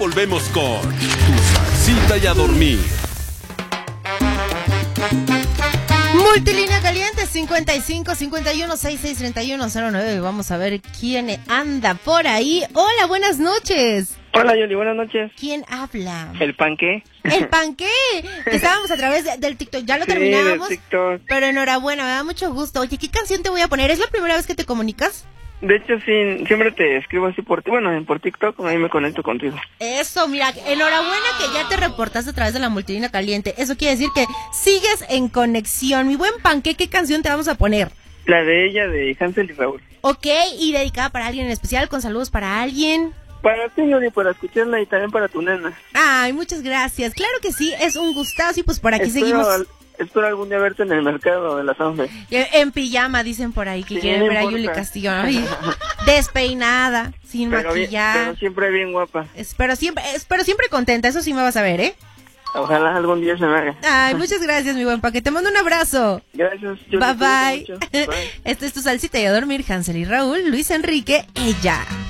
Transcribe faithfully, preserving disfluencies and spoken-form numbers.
volvemos con Tu Salsita y a Dormir. Multilínea caliente cincuenta y cinco cincuenta y uno sesenta y seis treinta y uno cero nueve. Vamos a ver quién anda por ahí. Hola, buenas noches. Hola Yoli, buenas noches. ¿Quién habla? ¿El panqué? El panqué. Estábamos a través de, del TikTok, ya lo Sí, terminamos. del TikTok. Pero enhorabuena, me da mucho gusto. Oye, ¿qué canción te voy a poner? ¿Es la primera vez que te comunicas? De hecho, sí, siempre te escribo así por ti, bueno, por TikTok, ahí me conecto contigo. Eso, mira, enhorabuena que ya te reportaste a través de la multilínea caliente. Eso quiere decir que sigues en conexión. Mi buen panqué, ¿qué canción te vamos a poner? La de ella, de Hansel y Raúl. Ok, y dedicada para alguien en especial, con saludos para alguien. Para ti, Yoli, para escucharla y también para tu nena. Ay, muchas gracias. Claro que sí, es un gustazo y pues por aquí espero, seguimos. Espero algún día verte en el mercado de las once. En pijama, dicen por ahí, que Sí, quieren no ver a importa. Yuli Castillo. Ay, despeinada, sin Pero, bien, maquillar. pero siempre bien guapa. Espero siempre, espero siempre contenta, eso sí me vas a ver, ¿eh? Ojalá algún día se me haga. Ay, muchas gracias, mi buen paquete. Te mando un abrazo. Gracias. Yoli, Bye, bye. cuídate mucho. Bye. Esto es Tu Salsita y a Dormir, Hansel y Raúl, Luis Enrique, ella.